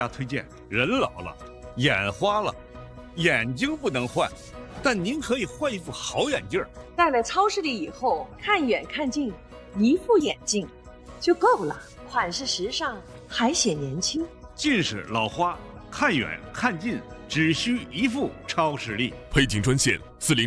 推荐，人老了，眼花了，眼睛不能换，但您可以换一副好眼镜。 戴了超视力以后，看远看近，一副眼镜就够了，款式时尚，还显年轻。 近视、老花，看远看近，只需一副超视力。 配镜专线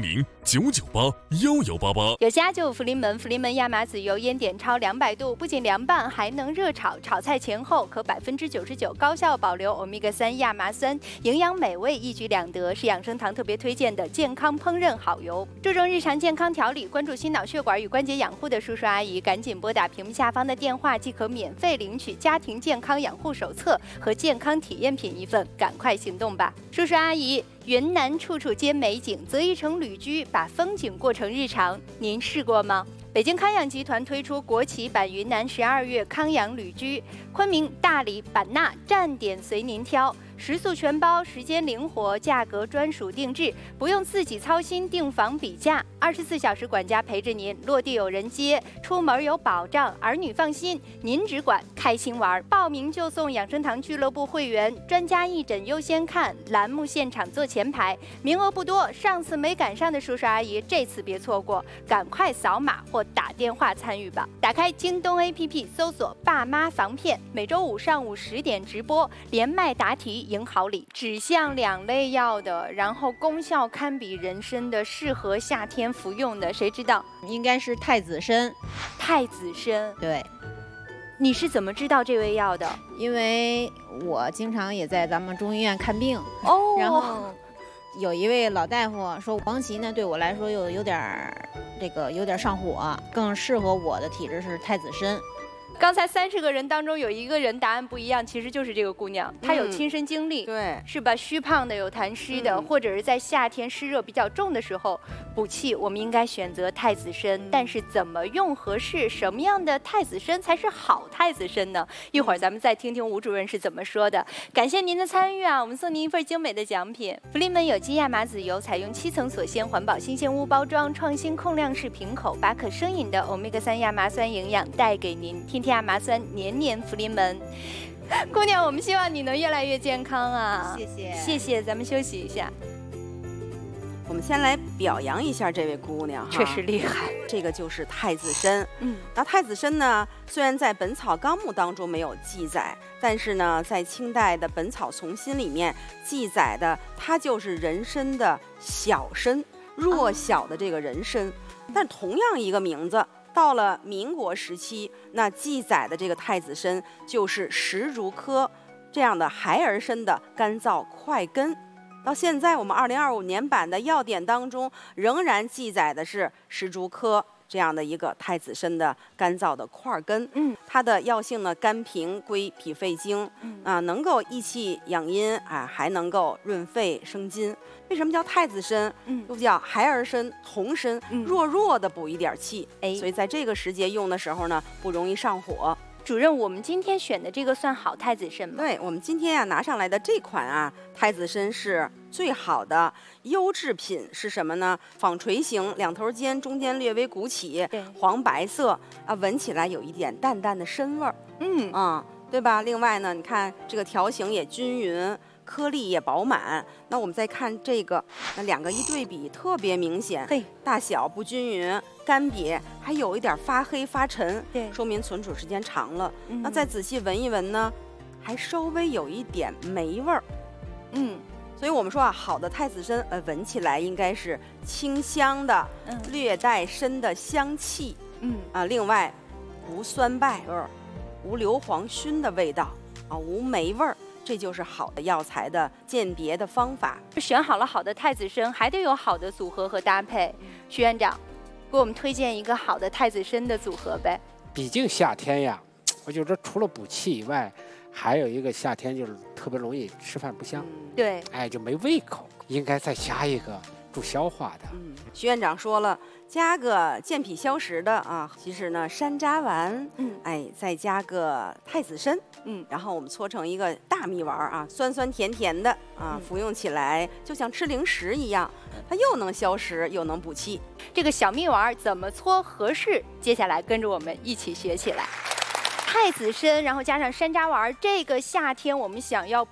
400-998-1188。 有家就福临门，福临门亚麻籽油烟点超200度，不仅凉拌，还能热炒，炒菜前后可99%高效保留欧米伽3亚麻酸，营养美味，一举两得，是养生堂特别推荐的健康烹饪好油。注重日常健康调理，关注心脑血管与关节养护的叔叔阿姨，赶紧拨打屏幕下方的电话，即可免费领取家庭健康养护手册和健康体验品一份，赶快行动吧，叔叔阿姨。云南处处皆美景，择一城旅居，把风景过成日常。您试过吗？北京康养集团推出国企版云南12月康养旅居，昆明、大理、版纳站点随您挑，食宿全包，时间灵活，价格专属定制，不用自己操心订房比价，24小时管家陪着您，落地有人接，出门有保障，儿女放心，您只管开心玩。报名就送养生堂俱乐部会员，专家义诊优先看，栏目现场坐前排，名额不多，上次没赶上的叔叔阿姨，这次别错过，赶快扫码或打电话参与吧。打开京东 APP 搜索爸妈防骗，每周五上午10点直播，连麦答题赢好礼，只向2类药的，然后功效堪比人参的，适合夏天服用的，谁知道？ 应该是太子参。 太子参， 对。 你是怎么知道这味药的？ 因为我经常也在咱们中医院看病哦， 然后有一位老大夫说，黄芪呢对我来说有点上火，更适合我的体质是太子参。 刚才30个人当中有1个人答案不一样，其实就是这个姑娘，她有亲身经历， 对， 是吧？虚胖的，有痰湿的，或者是在夏天湿热比较重的时候补气，我们应该选择太子参。但是怎么用合适？什么样的太子参才是好太子参呢？一会儿咱们再听听吴主任是怎么说的。感谢您的参与啊，我们送您一份精美的奖品。福临门有机亚麻籽油采用7层锁鲜环保新鲜屋包装，创新控量式瓶口，把可生饮的欧米伽3亚麻酸营养带给您。天天亚麻酸，年年福临门。姑娘，我们希望你能越来越健康啊！ 谢谢， 谢谢，咱们休息一下。 我们先来表扬一下这位姑娘哈， 确实厉害。 这个就是太子参。那太子参呢，虽然在《本草纲目》当中没有记载，但是呢，在清代的《本草从新》里面记载的，它就是人参的小参，弱小的这个人参。但同样一个名字，到了民国时期，那记载的这个太子参就是石竹科这样的孩儿参的干燥块根。到现在我们2025年版的药典当中，仍然记载的是石竹科这样的一个太子参的干燥的块根。它的药性呢，甘平，归脾肺经，能够益气养阴啊，还能够润肺生津。为什么叫太子参？又叫孩儿参、童参，弱弱的补一点气。所以在这个时节用的时候呢，不容易上火。 主任，我们今天选的这个算好太子参吗？ 对，我们今天拿上来的这款太子参是最好的优质品，是什么呢？纺锤形，两头尖，中间略微鼓起，黄白色啊，闻起来有一点淡淡的参味儿。对吧？另外呢，你看这个条形也均匀，颗粒也饱满。那我们再看这个，那2个一对比，特别明显。大小不均匀，干瘪，还有一点发黑发沉，说明存储时间长了。那再仔细闻一闻呢，还稍微有一点霉味儿。所以我们说好的太子参，闻起来应该是清香的，略带参的香气。另外无酸败味儿，无硫磺熏的味道啊，无霉味儿。这就是好的药材的鉴别的方法。 选好了好的太子参，还得有好的组合和搭配。徐院长，给我们推荐一个好的太子参的组合呗。 毕竟夏天呀，我觉得除了补气以外，还有一个夏天就是特别容易吃饭不香。 对， 就没胃口，应该再加一个助消化的。 徐院长说了，加个健脾消食的啊，其实呢山楂丸，再加个太子参，然后我们搓成一个大蜜丸啊，酸酸甜甜的啊，服用起来就像吃零食一样，它又能消食又能补气。 这个小蜜丸怎么搓合适？接下来跟着我们一起学起来。太子参，然后加上山楂丸，这个夏天我们想要